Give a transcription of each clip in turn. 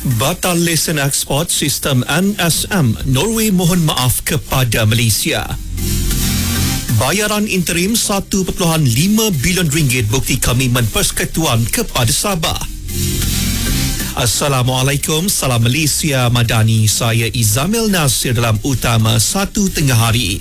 Batal lesen ekspor sistem NSM, Norway mohon maaf kepada Malaysia. Bayaran interim 1.5 bilion ringgit bukti komitmen persekutuan kepada Sabah. Assalamualaikum, salam Malaysia Madani. Saya Izamil Nasir dalam Utama 1 Tengah Hari.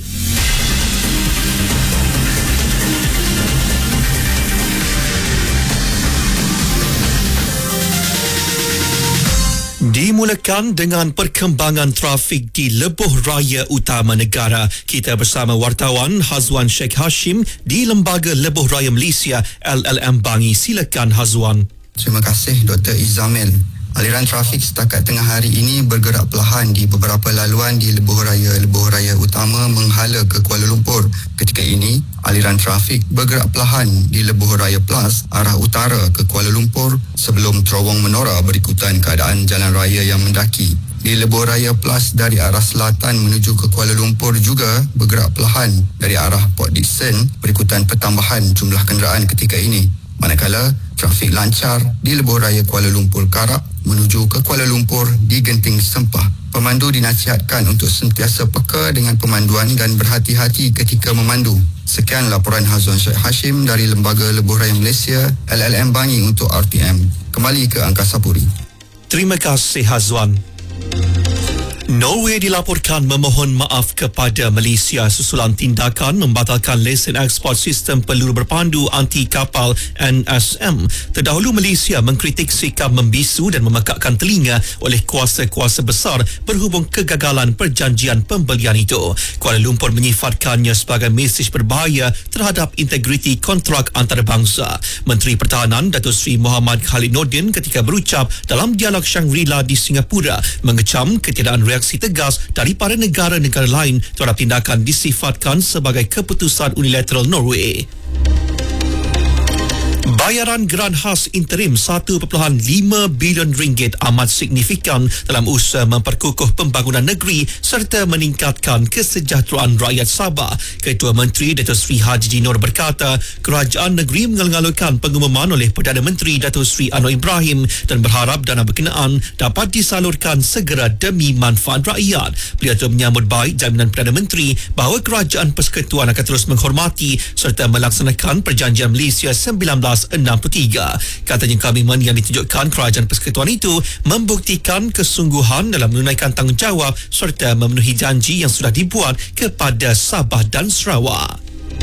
Dimulakan dengan perkembangan trafik di Lebuh Raya Utama Negara. Kita bersama wartawan Hazwan Sheikh Hashim di Lembaga Lebuh Raya Malaysia LLM Bangi. Silakan Hazwan. Terima kasih Dr. Izamil. Aliran trafik setakat tengah hari ini bergerak perlahan di beberapa laluan di Lebuh Raya Utama menghala ke Kuala Lumpur. Ketika ini, aliran trafik bergerak perlahan di Lebuh Raya Plus arah utara ke Kuala Lumpur sebelum terowong menora berikutan keadaan jalan raya yang mendaki. Di Lebuh Raya Plus dari arah selatan menuju ke Kuala Lumpur juga bergerak perlahan dari arah Port Dickson berikutan pertambahan jumlah kenderaan ketika ini. Manakala trafik lancar di Lebuh Raya Kuala Lumpur Karak menuju ke Kuala Lumpur di Genting Sempah. Pemandu dinasihatkan untuk sentiasa peka dengan pemanduan dan berhati-hati ketika memandu. Sekian laporan Hazwan Sheikh Hashim dari Lembaga Lebuh Raya Malaysia LLM Bangi untuk RTM. Kembali ke Angkasa Puri. Terima kasih Hazwan. Norway dilaporkan memohon maaf kepada Malaysia susulan tindakan membatalkan lesen ekspor sistem peluru berpandu anti kapal NSM. Terdahulu Malaysia mengkritik sikap membisu dan memekakkan telinga oleh kuasa-kuasa besar berhubung kegagalan perjanjian pembelian itu. Kuala Lumpur menyifatkannya sebagai mesej berbahaya terhadap integriti kontrak antarabangsa. Menteri Pertahanan Datuk Seri Muhammad Khalid Nordin ketika berucap dalam dialog Shangri-La di Singapura mengecam ketiadaan reaksi tegas daripada negara-negara lain terhadap tindakan disifatkan sebagai keputusan unilateral Norway. Bayaran geran khas interim 1.5 bilion ringgit amat signifikan dalam usaha memperkukuh pembangunan negeri serta meningkatkan kesejahteraan rakyat Sabah. Ketua Menteri Datuk Seri Haji Jinor berkata, kerajaan negeri mengalur-alurkan pengumuman oleh Perdana Menteri Datuk Seri Anwar Ibrahim dan berharap dana berkenaan dapat disalurkan segera demi manfaat rakyat. Beliau juga menyambut baik jaminan Perdana Menteri bahawa kerajaan persekutuan akan terus menghormati serta melaksanakan perjanjian Malaysia 1963. Katanya komitmen yang ditunjukkan kerajaan persekutuan itu membuktikan kesungguhan dalam menunaikan tanggungjawab serta memenuhi janji yang sudah dibuat kepada Sabah dan Sarawak.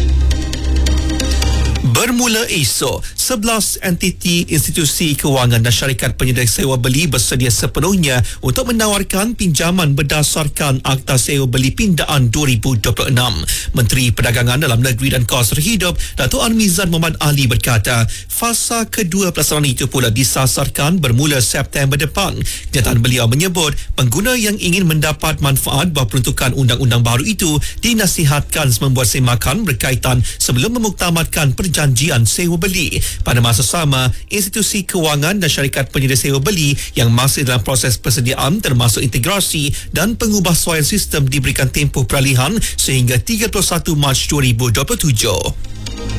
Bermula esok, 11 entiti institusi kewangan dan syarikat penyedia sewa beli bersedia sepenuhnya untuk menawarkan pinjaman berdasarkan Akta Sewa Beli Pindaan 2026. Menteri Perdagangan Dalam Negeri dan Kawasan Hidup, Datuk Armizan Muhammad Ali berkata, fasa kedua pelaksanaan itu pula disasarkan bermula September depan. Kenyataan beliau menyebut, pengguna yang ingin mendapat manfaat bahawa peruntukan undang-undang baru itu dinasihatkan membuat semakan berkaitan sebelum memuktamadkan perjanjian sewa beli. Pada masa sama, institusi kewangan dan syarikat penyedia sewa beli yang masih dalam proses persediaan termasuk integrasi dan pengubahsuaian sistem diberikan tempoh peralihan sehingga 31 Mac 2027.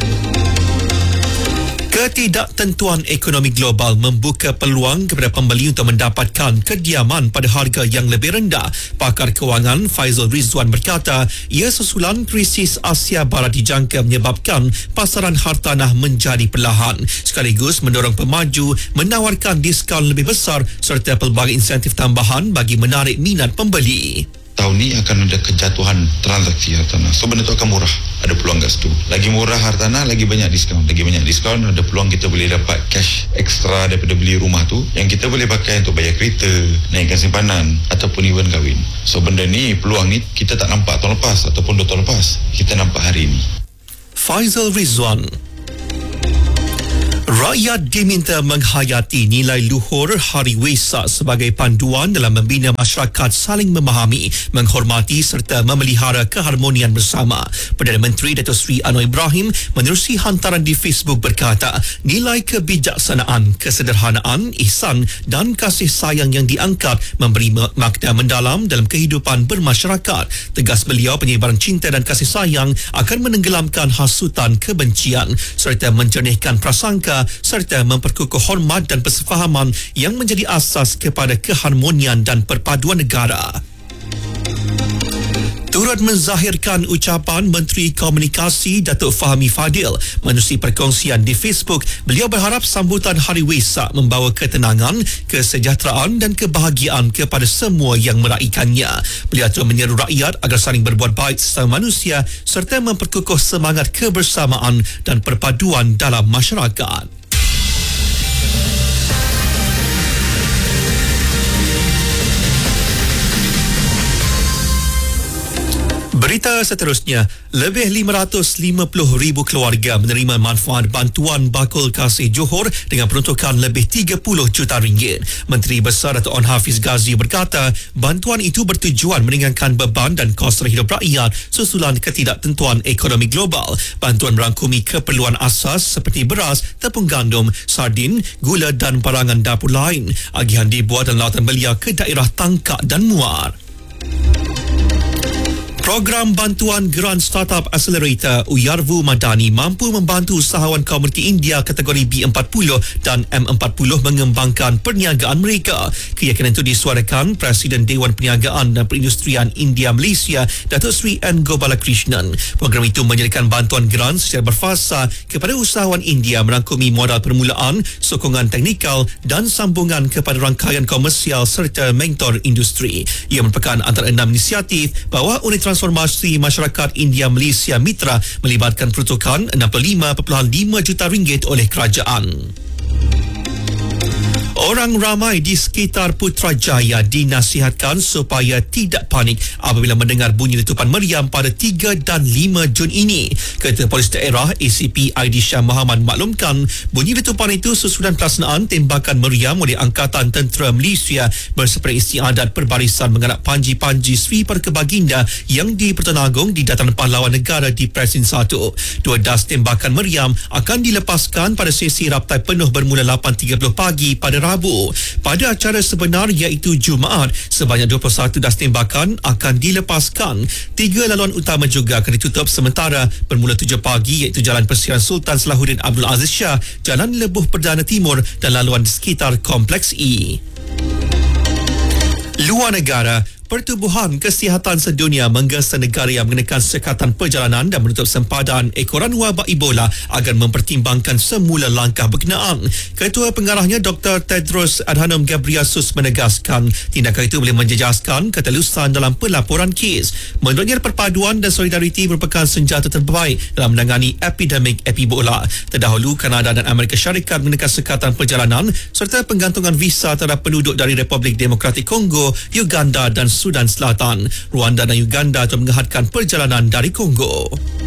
Ketidaktentuan ekonomi global membuka peluang kepada pembeli untuk mendapatkan kediaman pada harga yang lebih rendah. Pakar kewangan Faizal Rizwan berkata, ia susulan krisis Asia Barat dijangka menyebabkan pasaran hartanah menjadi perlahan, sekaligus mendorong pemaju menawarkan diskaun lebih besar serta pelbagai insentif tambahan bagi menarik minat pembeli. Tahun ni akan ada kejatuhan transaksi hartanah. So benda tu akan murah. Ada peluang kat situ. Lagi murah hartanah, lagi banyak diskaun. Lagi banyak diskaun, ada peluang kita boleh dapat cash ekstra daripada beli rumah tu yang kita boleh pakai untuk bayar kereta, naikkan simpanan ataupun even kahwin. So benda ni, peluang ni kita tak nampak tahun lepas ataupun 2 tahun lepas. Kita nampak hari ni. Faizal Rizwan. Rakyat diminta menghayati nilai luhur Hari Wesak sebagai panduan dalam membina masyarakat saling memahami, menghormati serta memelihara keharmonian bersama. Perdana Menteri Datuk Seri Anwar Ibrahim menerusi hantaran di Facebook berkata, nilai kebijaksanaan, kesederhanaan, ihsan dan kasih sayang yang diangkat memberi makna mendalam dalam kehidupan bermasyarakat. Tegas beliau, penyebaran cinta dan kasih sayang akan menenggelamkan hasutan kebencian serta menjernihkan prasangka serta memperkukuh hormat dan persefahaman yang menjadi asas kepada keharmonian dan perpaduan negara. Turut menzahirkan ucapan Menteri Komunikasi Datuk Fahmi Fadil menerusi perkongsian di Facebook, beliau berharap sambutan Hari Wesak membawa ketenangan, kesejahteraan dan kebahagiaan kepada semua yang meraikannya. Beliau turut menyeru rakyat agar saling berbuat baik sesama manusia serta memperkukuh semangat kebersamaan dan perpaduan dalam masyarakat. Berita seterusnya, lebih 550,000 keluarga menerima manfaat bantuan bakul kasih Johor dengan peruntukan lebih 30 juta ringgit. Menteri Besar Datuk Onn Hafiz Ghazi berkata, bantuan itu bertujuan meringankan beban dan kos hidup rakyat susulan ketidaktentuan ekonomi global. Bantuan merangkumi keperluan asas seperti beras, tepung gandum, sardin, gula dan barangan dapur lain. Agihan dibuat dan lawatan belia ke daerah Tangkak dan Muar. Program bantuan Geran Startup Accelerator Uyarvu Madani mampu membantu usahawan komuniti India kategori B40 dan M40 mengembangkan perniagaan mereka. Keyakinan itu disuarakan Presiden Dewan Perniagaan dan Perindustrian India Malaysia, Datuk Seri N. Gopalakrishnan. Program itu menyediakan bantuan geran secara berfasa kepada usahawan India merangkumi modal permulaan, sokongan teknikal dan sambungan kepada rangkaian komersial serta mentor industri. Ia merupakan antara 6 inisiatif bawah unit transformasi masyarakat India Malaysia Mitra melibatkan peruntukan 65.5 juta ringgit oleh kerajaan. Orang ramai di sekitar Putrajaya dinasihatkan supaya tidak panik apabila mendengar bunyi letupan meriam pada 3 dan 5 Jun ini. Ketua Polis Daerah ACP Aidisha Muhammad maklumkan bunyi letupan itu susulan pelaksanaan tembakan meriam oleh Angkatan Tentera Malaysia bersempena istiadat perbarisan mengadap panji-panji Sri Paduka Baginda yang dipertenagung di Dataran Pahlawan Negara di Presin 1. 2 das tembakan meriam akan dilepaskan pada sesi raptai penuh bermula 8.30 pagi pada Rabu. Pada acara sebenar iaitu Jumaat, sebanyak 21 das tembakan akan dilepaskan. 3 laluan utama juga akan ditutup sementara bermula 7 pagi iaitu Jalan Persiaran Sultan Salahuddin Abdul Aziz Shah, Jalan Lebuh Perdana Timur dan laluan di sekitar Kompleks E. Luar negara, Pertubuhan Kesihatan Sedunia menggesa negara yang mengenakan sekatan perjalanan dan menutup sempadan ekoran wabak Ebola agar mempertimbangkan semula langkah berkenaan. Ketua Pengarahnya Dr. Tedros Adhanom Ghebreyesus menegaskan tindakan itu boleh menjejaskan ketelusan dalam pelaporan kes. Menurutnya, perpaduan dan solidariti merupakan senjata terbaik dalam menangani epidemik Ebola. Terdahulu, Kanada dan Amerika Syarikat mengenakan sekatan perjalanan serta penggantungan visa terhadap penduduk dari Republik Demokratik Kongo, Uganda dan Sudan Selatan. Rwanda dan Uganda telah menghadkan perjalanan dari Kongo.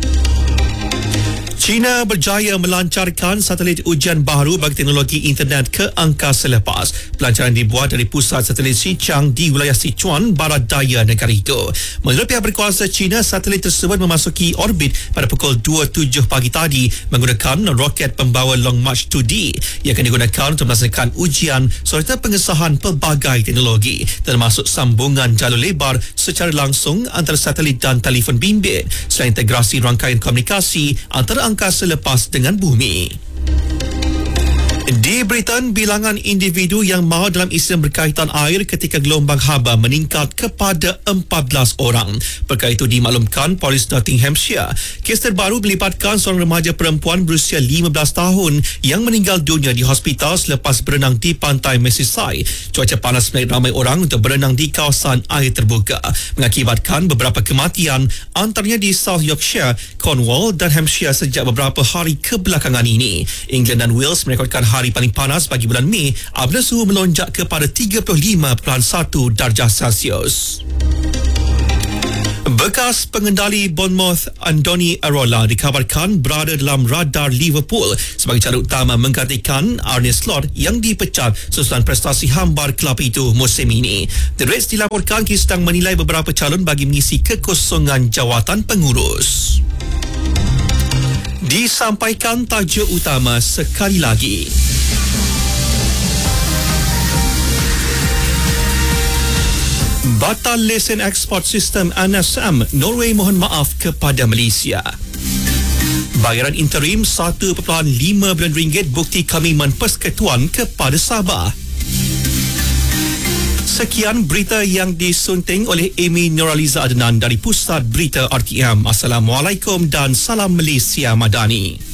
China berjaya melancarkan satelit ujian baru bagi teknologi internet ke angkasa selepas. Pelancaran dibuat dari pusat satelit Xichang di wilayah Sichuan, barat daya negara itu. Menurut pihak berkuasa China, satelit tersebut memasuki orbit pada pukul 2.07 pagi tadi menggunakan roket pembawa Long March 2D yang akan digunakan untuk melaksanakan ujian serta pengesahan pelbagai teknologi termasuk sambungan jalur lebar secara langsung antara satelit dan telefon bimbit selain integrasi rangkaian komunikasi antara angkasa lepas dengan bumi. Di Britain, bilangan individu yang maut dalam insiden berkaitan air ketika gelombang haba meningkat kepada 14 orang. Perkara itu dimaklumkan Polis Nottinghamshire. Kes terbaru melibatkan seorang remaja perempuan berusia 15 tahun yang meninggal dunia di hospital selepas berenang di pantai Merseyside. Cuaca panas menarik ramai orang untuk berenang di kawasan air terbuka, mengakibatkan beberapa kematian antaranya di South Yorkshire, Cornwall dan Hampshire sejak beberapa hari kebelakangan ini. England dan Wales merekodkan hari paling panas bagi bulan Mei apabila suhu melonjak kepada 35.1 darjah Celsius. Bekas pengendali Bournemouth Andoni Iraola dikabarkan berada dalam radar Liverpool sebagai cara utama menggantikan Arne Slot yang dipecat sesudah prestasi hambar kelab itu musim ini. The Reds dilaporkan sedang menilai beberapa calon bagi mengisi kekosongan jawatan pengurus. Disampaikan tajuk utama sekali lagi. Batal lesen ekspor sistem NSM, Norway mohon maaf kepada Malaysia. Bayaran interim RM1.5 bilion bukti komitmen Persekutuan kepada Sabah. Sekian berita yang disunting oleh Amy Nuraliza Adnan dari Pusat Berita RTM. Assalamualaikum dan salam Malaysia Madani.